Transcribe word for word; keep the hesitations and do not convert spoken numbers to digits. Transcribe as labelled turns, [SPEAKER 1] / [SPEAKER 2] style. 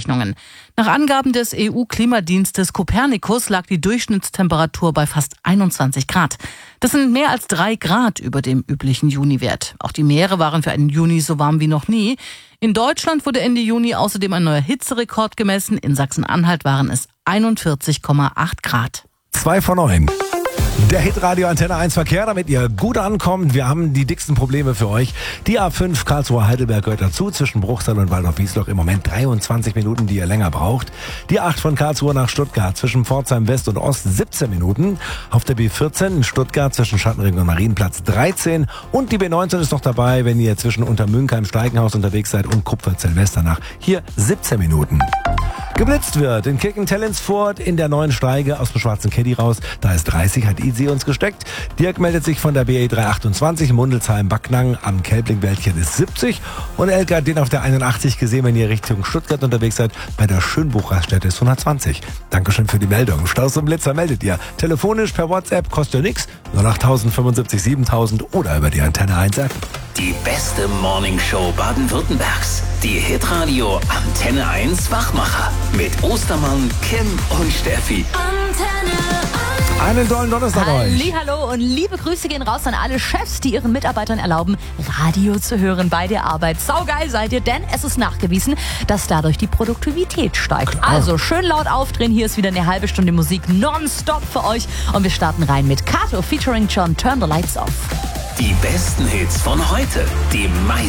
[SPEAKER 1] Wetterberechnungen. Nach Angaben des E U-Klimadienstes Copernicus lag die Durchschnittstemperatur bei fast einundzwanzig Grad. Das sind mehr als drei Grad über dem üblichen Juniwert. Auch die Meere waren für einen Juni so warm wie noch nie. In Deutschland wurde Ende Juni außerdem ein neuer Hitzerekord gemessen. In Sachsen-Anhalt waren es einundvierzig Komma acht Grad.
[SPEAKER 2] Zwei von neun. Der Hitradio Antenne eins Verkehr, damit ihr gut ankommt. Wir haben die dicksten Probleme für euch. Die A fünf Karlsruhe-Heidelberg gehört dazu, zwischen Bruchsal und Waldorf-Wiesloch im Moment dreiundzwanzig Minuten, die ihr länger braucht. Die acht von Karlsruhe nach Stuttgart zwischen Pforzheim West und Ost siebzehn Minuten. Auf der B vierzehn in Stuttgart zwischen Schattenring und Marienplatz dreizehn. Und die B neunzehn ist noch dabei, wenn ihr zwischen Untermünkheim, Steigenhaus unterwegs seid und Kupferzell-Westernach. Hier siebzehn Minuten. Geblitzt wird in Kirken-Tellensfurt in der neuen Steige aus dem schwarzen Caddy raus. Da ist dreißig, hat Easy uns gesteckt. Dirk meldet sich von der B E dreihundertachtundzwanzig, Mundelsheim-Backnang am Kelbling-Wäldchen ist siebzig. Und Elke hat den auf der einundachtzig gesehen, wenn ihr Richtung Stuttgart unterwegs seid. Bei der Schönbuch-Raststätte ist hundertzwanzig. Dankeschön für die Meldung. Staus und Blitzer meldet ihr. Telefonisch per WhatsApp, kostet ja nichts. null acht fünfundsiebzig siebentausend oder über die Antenne eins App.
[SPEAKER 3] Die beste Morningshow Baden-Württembergs. Die Hitradio Antenne eins Wachmacher. Mit Ostermann, Kim und Steffi.
[SPEAKER 4] Antenne eins.
[SPEAKER 2] Einen tollen Donnerstag euch.
[SPEAKER 5] Hallo und liebe Grüße gehen raus an alle Chefs, die ihren Mitarbeitern erlauben, Radio zu hören bei der Arbeit. Saugeil seid ihr, denn es ist nachgewiesen, dass dadurch die Produktivität steigt.
[SPEAKER 2] Klar.
[SPEAKER 5] Also schön laut aufdrehen. Hier ist wieder eine halbe Stunde Musik nonstop für euch. Und wir starten rein mit Kato featuring John, Turn the Lights Off.
[SPEAKER 3] Die besten Hits von heute. Die meisten